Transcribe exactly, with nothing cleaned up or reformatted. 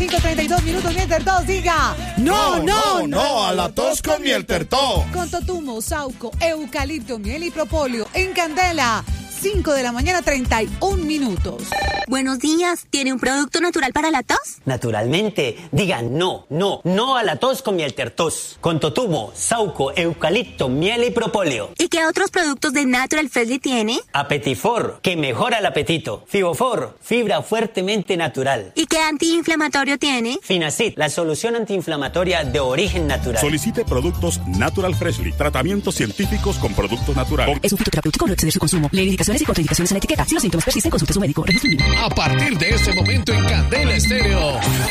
cinco, treinta y dos minutos. Miel Tertós, diga. No, no, no, no, no, a la tos con Miel Tertós. Con totumo, sauco, eucalipto, miel y propóleo. En Candela. cinco de la mañana, treinta y un minutos. Buenos días. ¿Tiene un producto natural para la tos? Naturalmente. Digan no, no, no a la tos con Miel Tertós. Con totumo, sauco, eucalipto, miel y propóleo. ¿Y qué otros productos de Natural Freshly tiene? Apetifor, que mejora el apetito. Fibofor, fibra fuertemente natural. ¿Y qué antiinflamatorio tiene? Finacid, la solución antiinflamatoria de origen natural. Solicite productos Natural Freshly. Tratamientos científicos con productos naturales. Es un fitoterapéutico, no exceder su consumo. Leer indicaciones y contraindicaciones en la etiqueta. Si los síntomas persisten, consulte a su médico. A partir de este momento en Candela Estéreo,